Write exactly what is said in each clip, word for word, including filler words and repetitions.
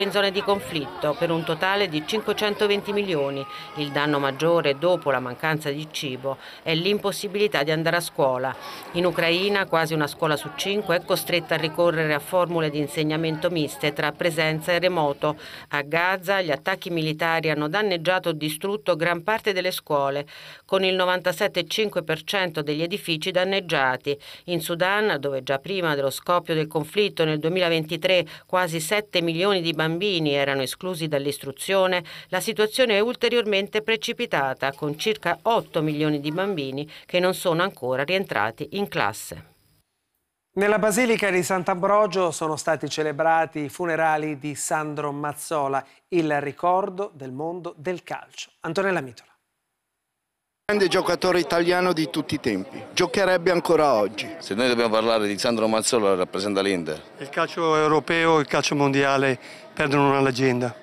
in zone di conflitto per un totale di cinquecentoventi milioni. Il danno maggiore dopo la mancanza di cibo è l'impossibilità di andare a scuola. In Ucraina quasi una scuola su cinque è costretta a ricorrere a formule di insegnamento miste tra presenza e remoto. A Gaza gli attacchi militari hanno danneggiato o distrutto gran parte delle scuole, con il novantasette virgola cinque per cento degli edifici danneggiati. In Sudan, dove già prima dello scoppio del conflitto nel duemilaventitré quasi sette milioni di bambini erano esclusi dall'istruzione, la situazione è ulteriormente precipitata, con circa otto milioni di bambini che non sono ancora rientrati in classe. Nella Basilica di Sant'Ambrogio sono stati celebrati i funerali di Sandro Mazzola, il ricordo del mondo del calcio. Antonella Mitola. Grande giocatore italiano di tutti i tempi, giocherebbe ancora oggi. Se noi dobbiamo parlare di Sandro Mazzola, rappresenta l'Inter. Il calcio europeo e il calcio mondiale perdono una leggenda.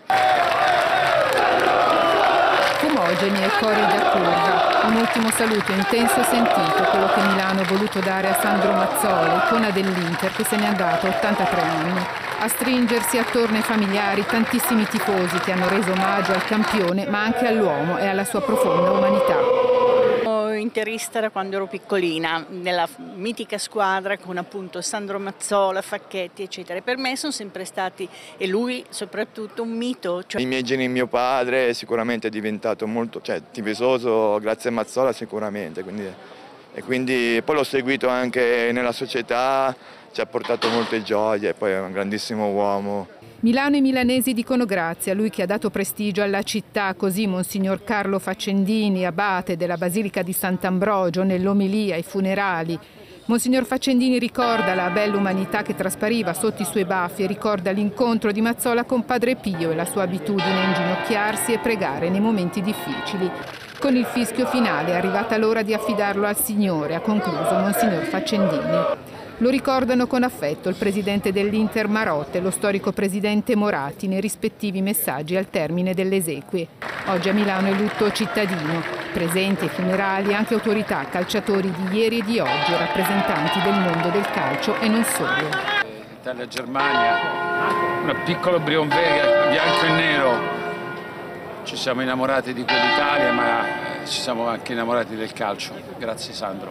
Fumogeni e cori da curva. Un ultimo saluto intenso e sentito, quello che Milano ha voluto dare a Sandro Mazzola, icona dell'Inter che se n'è andato a ottantatré anni. A stringersi attorno ai familiari tantissimi tifosi che hanno reso omaggio al campione, ma anche all'uomo e alla sua profonda umanità. Interista da quando ero piccolina, nella mitica squadra con appunto Sandro Mazzola, Facchetti eccetera. Per me sono sempre stati, e lui soprattutto, un mito. Cioè... I miei geni, mio padre sicuramente è diventato molto, cioè tifoso grazie a Mazzola sicuramente, quindi, e quindi poi l'ho seguito anche nella società, ci ha portato molte gioie, poi è un grandissimo uomo. Milano e i milanesi dicono grazie a lui che ha dato prestigio alla città, così Monsignor Carlo Faccendini, abate della Basilica di Sant'Ambrogio, nell'omelia ai funerali. Monsignor Faccendini ricorda la bella umanità che traspariva sotto i suoi baffi e ricorda l'incontro di Mazzola con Padre Pio e la sua abitudine a inginocchiarsi e pregare nei momenti difficili. Con il fischio finale è arrivata l'ora di affidarlo al Signore, ha concluso Monsignor Faccendini. Lo ricordano con affetto il presidente dell'Inter Marotta e lo storico presidente Moratti nei rispettivi messaggi al termine delle esequie. Oggi a Milano è lutto cittadino, presenti ai funerali anche autorità, calciatori di ieri e di oggi, rappresentanti del mondo del calcio e non solo. Italia-Germania, una piccola brionvega bianco e nero. Ci siamo innamorati di quell'Italia, ma ci siamo anche innamorati del calcio. Grazie Sandro.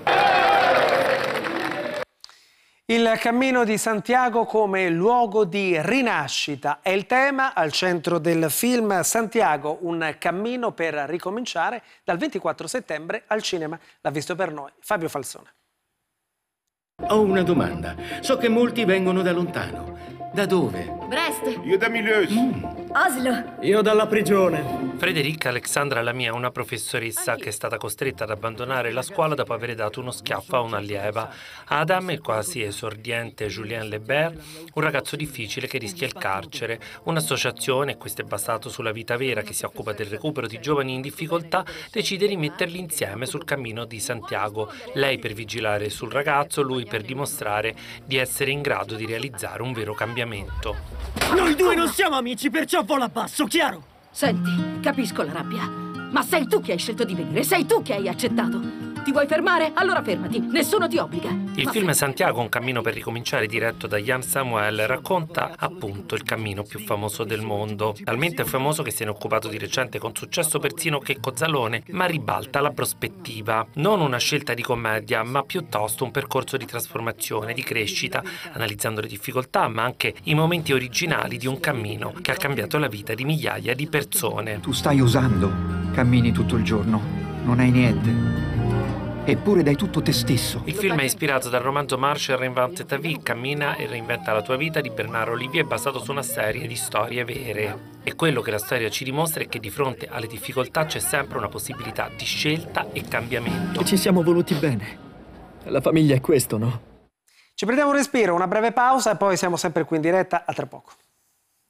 Il Cammino di Santiago come luogo di rinascita è il tema al centro del film Santiago, un cammino per ricominciare, dal ventiquattro settembre al cinema. L'ha visto per noi Fabio Falsone. Ho una domanda. So che molti vengono da lontano. Da dove? Brest. Io da Milieus. Mm. Oslo. Io dalla prigione. Frederica Alexandra Lamia è una professoressa che è stata costretta ad abbandonare la scuola dopo aver dato uno schiaffo a un'allieva. Adam, il quasi esordiente Julien Lebert, un ragazzo difficile che rischia il carcere. Un'associazione, questo è basato sulla vita vera, che si occupa del recupero di giovani in difficoltà, decide di metterli insieme sul cammino di Santiago. Lei per vigilare sul ragazzo, lui per dimostrare di essere in grado di realizzare un vero cambiamento. Noi due non siamo amici, perciò vola basso, chiaro? Senti, capisco la rabbia, ma sei tu che hai scelto di venire, sei tu che hai accettato. Ti vuoi fermare? Allora fermati, nessuno ti obbliga. Il ma film se... Santiago, un cammino per ricominciare, diretto da Jan Samuel, racconta appunto il cammino più famoso del mondo. Talmente famoso che se ne è occupato di recente con successo persino Checco Zalone, ma ribalta la prospettiva. Non una scelta di commedia, ma piuttosto un percorso di trasformazione, di crescita, analizzando le difficoltà, ma anche i momenti originali di un cammino che ha cambiato la vita di migliaia di persone. Tu stai usando, cammini tutto il giorno, non hai niente. Eppure dai tutto te stesso. Il film è ispirato dal romanzo Marche et réinvente ta vie, cammina e reinventa la tua vita di Bernard Olivier, basato su una serie di storie vere. E quello che la storia ci dimostra è che di fronte alle difficoltà c'è sempre una possibilità di scelta e cambiamento. E ci siamo voluti bene. La famiglia è questo, no? Ci prendiamo un respiro, una breve pausa e poi siamo sempre qui in diretta. A tra poco.